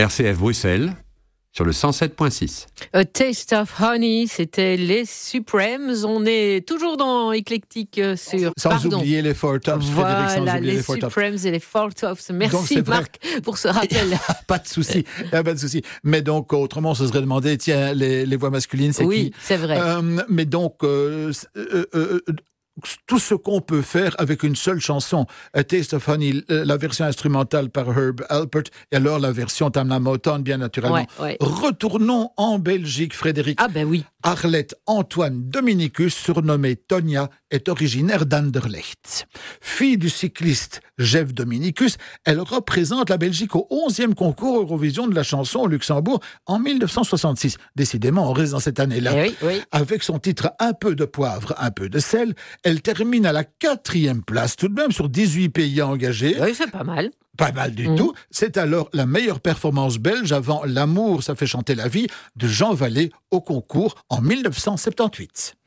RCF Bruxelles, sur le 107.6. A Taste of Honey, c'était les Supremes. On est toujours dans Éclectique sur... Sans oublier les Four Tops, voilà, Frédéric, sans oublier les Four Tops. Supremes et les Four Tops. Merci Marc pour ce rappel. Pas de souci, pas de souci. Mais donc, autrement, on se serait demandé, tiens, les voix masculines, c'est qui ? Oui, c'est vrai. Mais donc... tout ce qu'on peut faire avec une seule chanson, A Taste of Honey, la version instrumentale par Herb Alpert, et alors la version Tamla Motown, bien naturellement. Ouais. Retournons en Belgique, Frédéric. Ah ben oui. Arlette Antoine Dominicus, surnommée Tonia, est originaire d'Anderlecht. Fille du cycliste Jeff Dominicus, elle représente la Belgique au 11e concours Eurovision de la chanson au Luxembourg en 1966. Décidément, on reste dans cette année-là. Oui. Avec son titre Un peu de poivre, un peu de sel, elle termine à la 4e place, tout de même sur 18 pays engagés. Oui, c'est pas mal. Pas mal du tout. C'est alors la meilleure performance belge avant L'amour, ça fait chanter la vie de Jean Vallée au concours en 1978.